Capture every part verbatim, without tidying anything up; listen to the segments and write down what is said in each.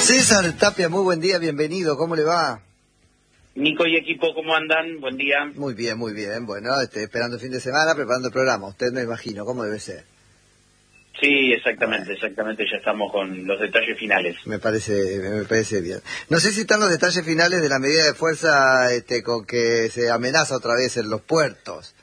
César Tapia, muy buen día, bienvenido, ¿cómo le va? Nico y equipo, ¿cómo andan? Buen día. Muy bien, muy bien, bueno, este, esperando el fin de semana, preparando el programa, usted me imagino, ¿cómo debe ser? Sí, exactamente, exactamente, ya estamos con los detalles finales. Me parece, me parece bien. No sé si están los detalles finales de la medida de fuerza este, con que se amenaza otra vez en los puertos.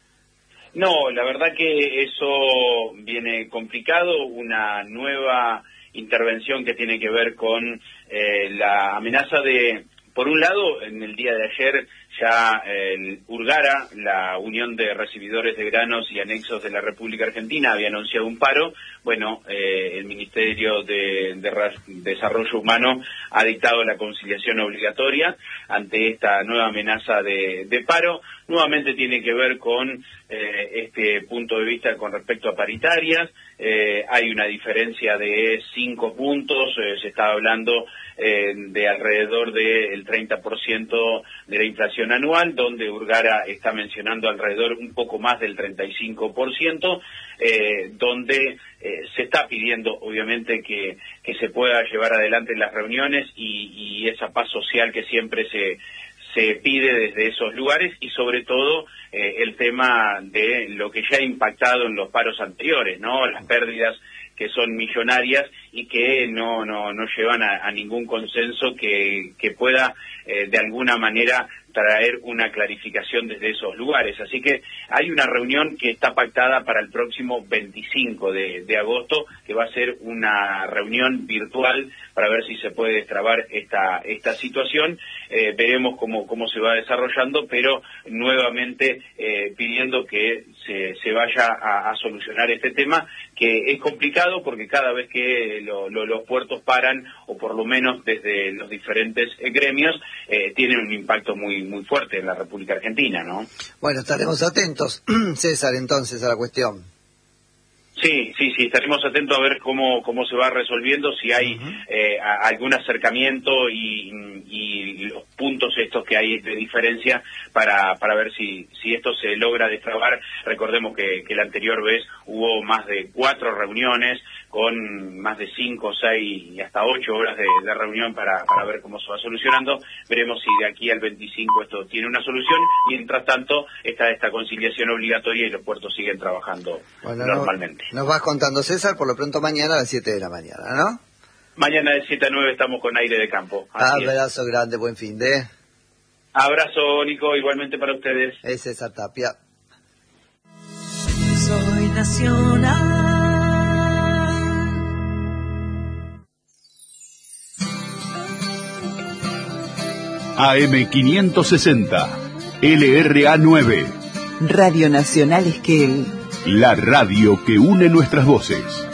No, la verdad que eso viene complicado, una nueva intervención que tiene que ver con eh, la amenaza de, por un lado, en el día de ayer ya el Urgara, la Unión de Recibidores de Granos y Anexos de la República Argentina, había anunciado un paro. Bueno, eh, el Ministerio de, de Desarrollo Humano ha dictado la conciliación obligatoria ante esta nueva amenaza de, de paro. Nuevamente tiene que ver con eh, este punto de vista con respecto a paritarias. Eh, hay una diferencia de cinco puntos, eh, se está hablando eh, de alrededor del treinta por ciento de la inflación anual, donde Urgara está mencionando alrededor un poco más del treinta y cinco por ciento, eh, donde eh, se está pidiendo obviamente que, que se pueda llevar adelante las reuniones y, y esa paz social que siempre se se pide desde esos lugares, y sobre todo eh, el tema de lo que ya ha impactado en los paros anteriores, ¿no? Las pérdidas que son millonarias y que no no no llevan a, a ningún consenso que, que pueda eh, de alguna manera traer una clarificación desde esos lugares. Así que hay una reunión que está pactada para el próximo veinticinco de, de agosto, que va a ser una reunión virtual para ver si se puede destrabar esta esta situación. Eh, veremos cómo cómo se va desarrollando, pero nuevamente eh, pidiendo que se, se vaya a, a solucionar este tema, que es complicado porque cada vez que lo, lo, los puertos paran, o por lo menos desde los diferentes eh, gremios, eh, tienen un impacto muy muy fuerte en la República Argentina, ¿no? Bueno, estaremos atentos, César, entonces, a la cuestión. Sí, sí, sí, estaremos atentos a ver cómo cómo se va resolviendo, si hay uh-huh. eh, a, algún acercamiento y, y los puntos estos que hay de diferencia para para ver si si esto se logra destrabar. Recordemos que, que la anterior vez hubo más de cuatro reuniones con más de cinco, seis y hasta ocho horas de, de reunión para para ver cómo se va solucionando. Veremos si de aquí al veinticinco esto tiene una solución. Mientras tanto, está esta conciliación obligatoria y los puertos siguen trabajando bueno, normalmente. No, nos vas contando, César, por lo pronto mañana a las siete de la mañana, ¿no? Mañana de siete a nueve estamos con aire de campo. Así Abrazo es. Grande, buen fin de... Abrazo, Nico, igualmente para ustedes. Es César Tapia. Soy nacional. A M quinientos sesenta, L R A nueve. Radio Nacional Esquel. La radio que une nuestras voces.